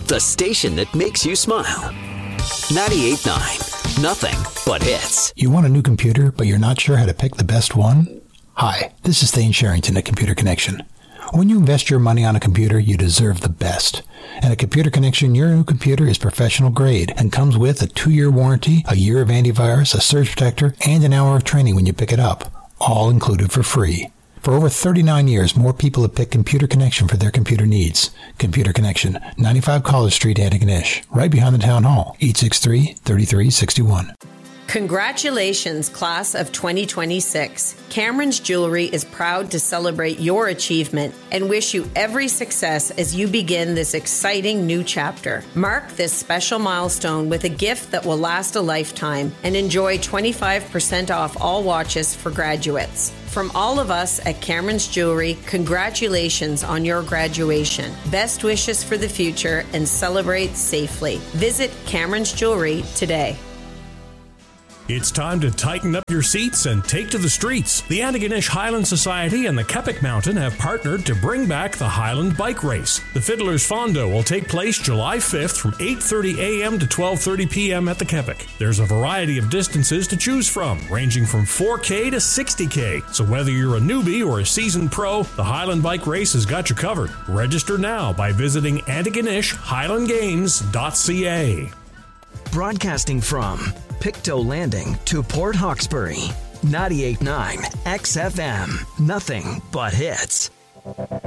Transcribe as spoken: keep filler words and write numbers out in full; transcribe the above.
the station that makes you smile. ninety-eight point nine, nothing but hits. You want a new computer, but you're not sure how to pick the best one? Hi, this is Thane Sherrington at Computer Connection. When you invest your money on a computer, you deserve the best. And at Computer Connection, your new computer is professional grade and comes with a two-year warranty, a year of antivirus, a surge protector, and an hour of training when you pick it up, all included for free. For over thirty-nine years, more people have picked Computer Connection for their computer needs. Computer Connection, ninety-five College Street, Antigonish, right behind the Town Hall, eight six three, three three six one. Congratulations, class of twenty twenty-six. Cameron's Jewelry is proud to celebrate your achievement and wish you every success as you begin this exciting new chapter. Mark this special milestone with a gift that will last a lifetime and enjoy twenty-five percent off all watches for graduates. From all of us at Cameron's Jewelry, congratulations on your graduation. Best wishes for the future and celebrate safely. Visit Cameron's Jewelry today. It's time to tighten up your seats and take to the streets. The Antigonish Highland Society and the Kepik Mountain have partnered to bring back the Highland Bike Race. The Fiddler's Fondo will take place July fifth from eight thirty a.m. to twelve thirty p.m. at the Kepik. There's a variety of distances to choose from, ranging from four K to sixty K. So whether you're a newbie or a seasoned pro, the Highland Bike Race has got you covered. Register now by visiting Antigonish Highland Games dot c a. Broadcasting from Pictou Landing to Port Hawkesbury, ninety-eight point nine X F M. Nothing but hits.